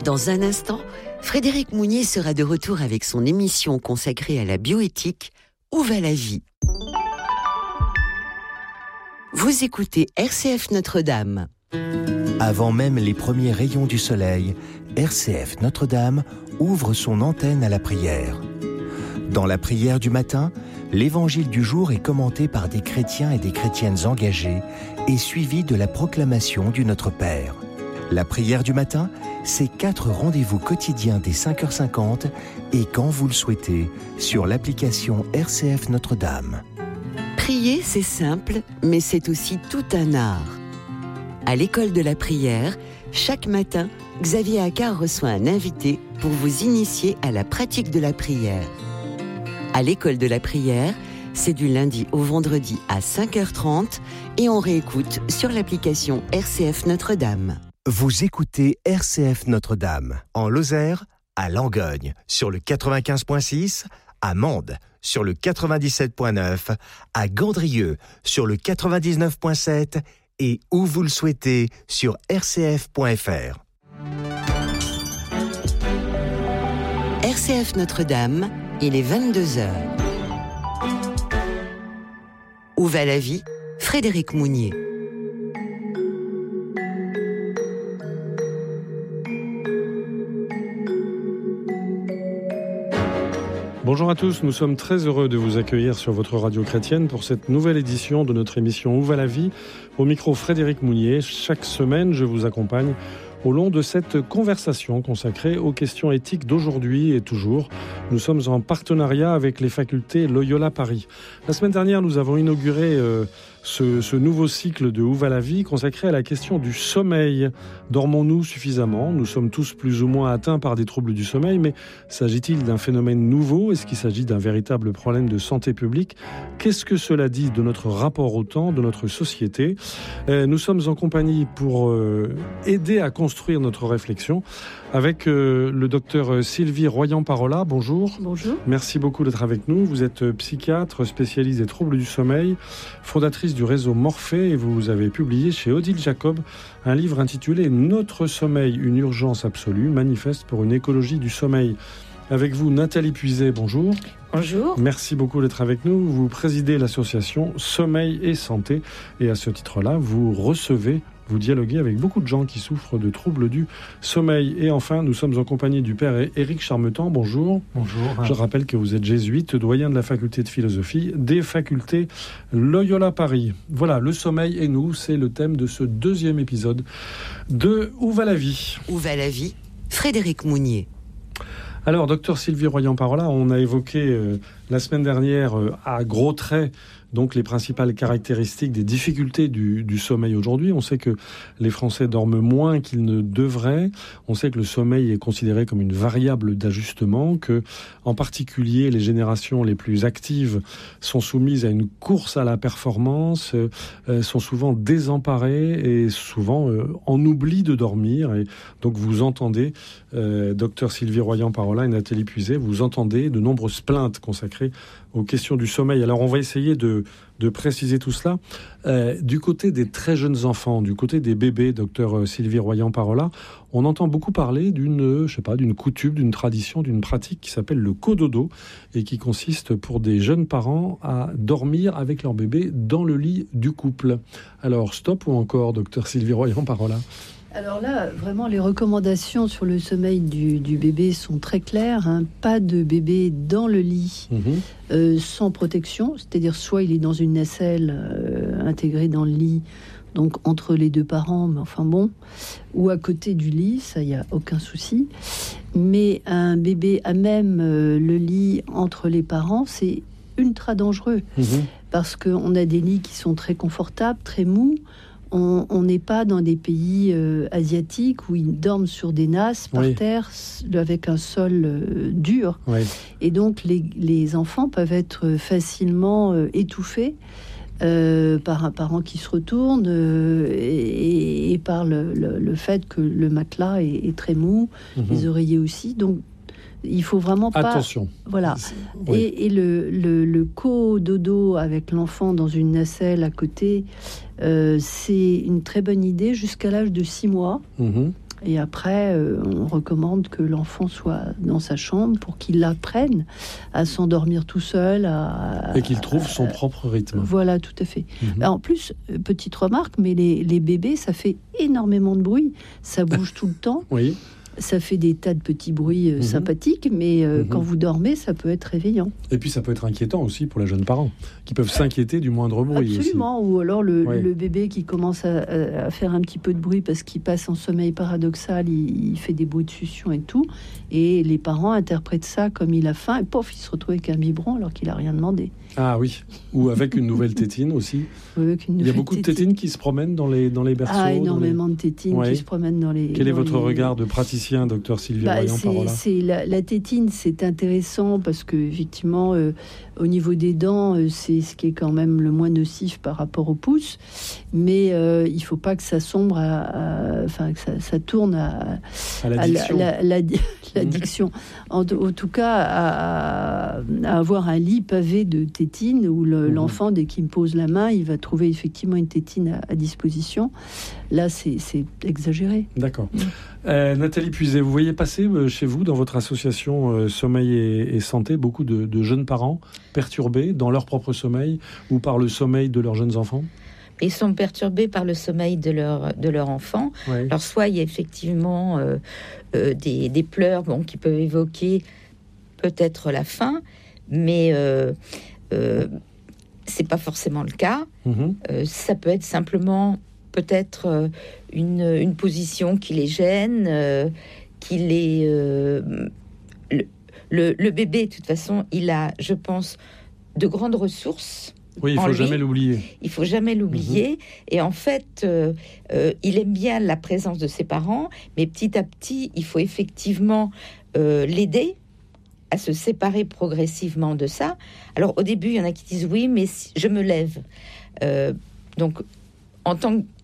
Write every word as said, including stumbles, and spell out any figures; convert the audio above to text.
Dans un instant, Frédéric Mounier sera de retour avec son émission consacrée à la bioéthique « Où va la vie ?» Vous écoutez R C F Notre-Dame. Avant même les premiers rayons du soleil, R C F Notre-Dame ouvre son antenne à la prière. Dans la prière du matin, l'évangile du jour est commenté par des chrétiens et des chrétiennes engagés et suivi de la proclamation du Notre Père. La prière du matin, c'est quatre rendez-vous quotidiens dès cinq heures cinquante et quand vous le souhaitez, sur l'application R C F Notre-Dame. Prier, c'est simple, mais c'est aussi tout un art. À l'école de la prière, chaque matin, Xavier Accard reçoit un invité pour vous initier à la pratique de la prière. À l'école de la prière, c'est du lundi au vendredi à cinq heures trente et on réécoute sur l'application R C F Notre-Dame. Vous écoutez R C F Notre-Dame, en Lozère, à Langogne, sur le quatre-vingt-quinze virgule six, à Mende, sur le quatre-vingt-dix-sept virgule neuf, à Gandrieux, sur le quatre-vingt-dix-neuf virgule sept et où vous le souhaitez, sur r c f point f r. R C F Notre-Dame, il est vingt-deux heures. Où va la vie ? Frédéric Mounier. Bonjour à tous, nous sommes très heureux de vous accueillir sur votre radio chrétienne pour cette nouvelle édition de notre émission Où va la vie ? Au micro Frédéric Mounier. Chaque semaine, je vous accompagne au long de cette conversation consacrée aux questions éthiques d'aujourd'hui et toujours. Nous sommes en partenariat avec les facultés Loyola Paris. La semaine dernière, nous avons inauguré euh, ce, ce nouveau cycle de Où va la vie consacré à la question du sommeil. Dormons-nous suffisamment ? Nous sommes tous plus ou moins atteints par des troubles du sommeil, mais s'agit-il d'un phénomène nouveau ? Est-ce qu'il s'agit d'un véritable problème de santé publique ? Qu'est-ce que cela dit de notre rapport au temps, de notre société ? euh, Nous sommes en compagnie pour euh, aider à construire notre réflexion avec euh, le docteur Sylvie Royan-Parola. Bonjour. Bonjour. Merci beaucoup d'être avec nous. Vous êtes psychiatre, spécialiste des troubles du sommeil, fondatrice du réseau Morphée et vous avez publié chez Odile Jacob un livre intitulé « Notre sommeil, une urgence absolue, manifeste pour une écologie du sommeil ». Avec vous, Nathalie Puiset, bonjour. Bonjour. Merci beaucoup d'être avec nous. Vous présidez l'association Sommeil et Santé et à ce titre-là, vous recevez, vous dialoguez avec beaucoup de gens qui souffrent de troubles du sommeil. Et enfin, nous sommes en compagnie du père Éric Charmetan. Bonjour. Bonjour. Je rappelle que vous êtes jésuite, doyen de la faculté de philosophie des facultés Loyola Paris. Voilà, le sommeil et nous, c'est le thème de ce deuxième épisode de Où va la vie ? Où va la vie ? Frédéric Mounier. Alors, docteur Sylvie Royan-Parola, on a évoqué euh, la semaine dernière euh, à gros traits donc les principales caractéristiques des difficultés du, du sommeil aujourd'hui. On sait que les Français dorment moins qu'ils ne devraient. On sait que le sommeil est considéré comme une variable d'ajustement, que en particulier les générations les plus actives sont soumises à une course à la performance, euh, sont souvent désemparées et souvent euh, en oubli de dormir. Et donc vous entendez, euh, docteur Sylvie Royan-Parola et Nathalie Puiset, vous entendez de nombreuses plaintes consacrées aux questions du sommeil. Alors on va essayer de, de préciser tout cela. Euh, du côté des très jeunes enfants, du côté des bébés, docteur Sylvie Royan-Parola, on entend beaucoup parler d'une, je sais pas, d'une coutume, d'une tradition, d'une pratique qui s'appelle le cododo et qui consiste pour des jeunes parents à dormir avec leur bébé dans le lit du couple. Alors stop ou encore, docteur Sylvie Royan-Parola ? Alors là, vraiment, les recommandations sur le sommeil du, du bébé sont très claires. Hein. Pas de bébé dans le lit mmh. euh, sans protection. C'est-à-dire, soit il est dans une nacelle euh, intégrée dans le lit, donc entre les deux parents, mais enfin bon, ou à côté du lit, ça, il n'y a aucun souci. Mais un bébé à même euh, le lit entre les parents, c'est ultra dangereux. Mmh. Parce qu'on a des lits qui sont très confortables, très mous. On n'est pas dans des pays euh, asiatiques où ils dorment sur des nasses par oui. terre avec un sol euh, dur. Oui. Et donc les, les enfants peuvent être facilement euh, étouffés euh, par un parent qui se retourne euh, et, et par le, le, le fait que le matelas est, est très mou, mm-hmm. les oreillers aussi. Donc il faut vraiment pas... Attention. Voilà. Oui. Et, et le, le, le co-dodo avec l'enfant dans une nacelle à côté, euh, c'est une très bonne idée jusqu'à l'âge de six mois. Mmh. Et après, euh, on recommande que l'enfant soit dans sa chambre pour qu'il apprenne à s'endormir tout seul. À, et qu'il trouve son à, propre rythme. Voilà, tout à fait. Mm-hmm. En plus, petite remarque, mais les, les bébés, ça fait énormément de bruit. Ça bouge tout le temps. Oui. Ça fait des tas de petits bruits euh, mmh. sympathiques, mais euh, mmh. quand vous dormez, ça peut être réveillant. Et puis ça peut être inquiétant aussi pour les jeunes parents, qui peuvent s'inquiéter du moindre bruit. Absolument, aussi. Ou alors le, oui. le bébé qui commence à, à faire un petit peu de bruit parce qu'il passe en sommeil paradoxal, il, il fait des bruits de succion et tout, et les parents interprètent ça comme il a faim, et pof, il se retrouve avec un biberon alors qu'il n'a rien demandé. Ah oui, ou avec une nouvelle tétine aussi. Oui, avec une il y a beaucoup tétine. de tétines qui se promènent dans les, dans les berceaux. Ah, énormément les... de tétines ouais. qui se promènent dans les... Quel est dans votre les... regard de praticien, docteur Sylvie bah, Royan-Parola? c'est la, la tétine, c'est intéressant parce que effectivement, euh, au niveau des dents, euh, c'est ce qui est quand même le moins nocif par rapport au pouce. Mais euh, il ne faut pas que ça sombre, enfin que ça, ça tourne à, à l'addiction. À la, la, la, l'addiction. En, en tout cas, à, à avoir un lit pavé de tétine où le, mmh. l'enfant, dès qu'il me pose la main, il va trouver effectivement une tétine à, à disposition. Là, c'est, c'est exagéré. D'accord. Mmh. Euh, Nathalie Puiset, vous voyez passer euh, chez vous, dans votre association euh, Sommeil et, et Santé, beaucoup de, de jeunes parents perturbés dans leur propre sommeil ou par le sommeil de leurs jeunes enfants? Ils sont perturbés par le sommeil de leur, de leur enfant. Ouais. Alors, soit il y a effectivement euh, euh, des, des pleurs bon, qui peuvent évoquer peut-être la faim, mais euh, euh, c'est pas forcément le cas. Mm-hmm. Euh, ça peut être simplement peut-être euh, une, une position qui les gêne, euh, qui les... Euh, le, le, le bébé, de toute façon, il a, je pense, de grandes ressources. Oui, il ne faut lui. jamais l'oublier. Il ne faut jamais l'oublier. Mmh. Et en fait, euh, euh, il aime bien la présence de ses parents, mais petit à petit, il faut effectivement euh, l'aider à se séparer progressivement de ça. Alors, au début, il y en a qui disent « oui, mais si je me lève euh, ». Donc, en tant que